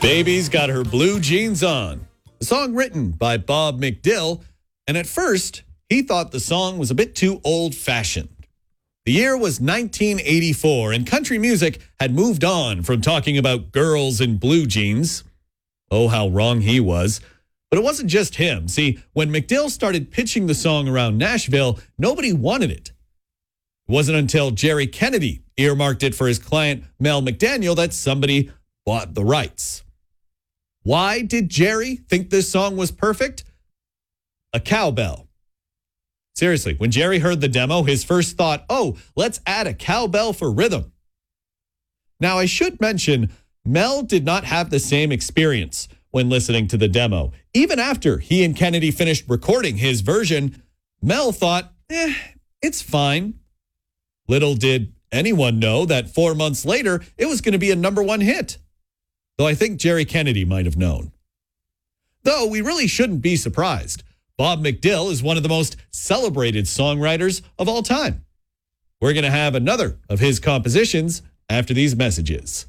Baby's Got Her Blue Jeans On, a song written by Bob McDill, and at first, he thought the song was a bit too old-fashioned. The year was 1984, and country music had moved on from talking about girls in blue jeans. Oh, how wrong he was. But it wasn't just him. See, when McDill started pitching the song around Nashville, nobody wanted it. It wasn't until Jerry Kennedy earmarked it for his client, Mel McDaniel, that somebody bought the rights. Why did Jerry think this song was perfect? A cowbell. Seriously, when Jerry heard the demo, his first thought, oh, let's add a cowbell for rhythm. Now, I should mention, Mel did not have the same experience when listening to the demo. Even after he and Kennedy finished recording his version, Mel thought, it's fine. Little did anyone know that 4 months later, it was going to be a #1 hit. Though I think Jerry Kennedy might have known. Though we really shouldn't be surprised. Bob McDill is one of the most celebrated songwriters of all time. We're going to have another of his compositions after these messages.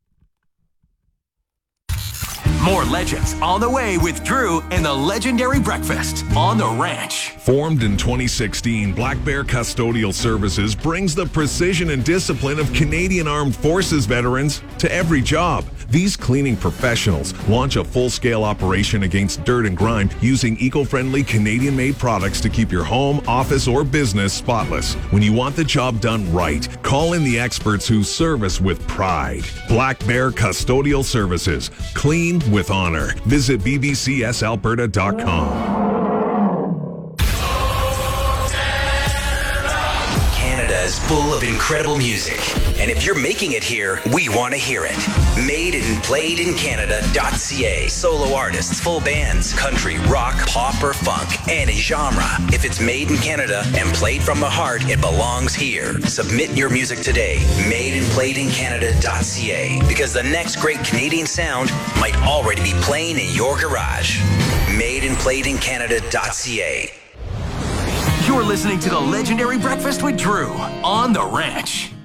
More legends on the way with Drew and the legendary breakfast on the ranch. Formed in 2016, Black Bear Custodial Services brings the precision and discipline of Canadian Armed Forces veterans to every job. These cleaning professionals launch a full-scale operation against dirt and grime using eco-friendly Canadian-made products to keep your home, office, or business spotless. When you want the job done right, call in the experts who service with pride. Black Bear Custodial Services. Clean with honor. Visit bbcsalberta.com. Canada is full of incredible music. And if you're making it here, we want to hear it. Made and played in Canada.ca. Solo artists, full bands, country, rock, pop, or funk, any genre. If it's made in Canada and played from the heart, it belongs here. Submit your music today. Made and played in Canada.ca. Because the next great Canadian sound might already be playing in your garage. Made and played in Canada.ca. You're listening to the legendary Breakfast with Drew on the ranch.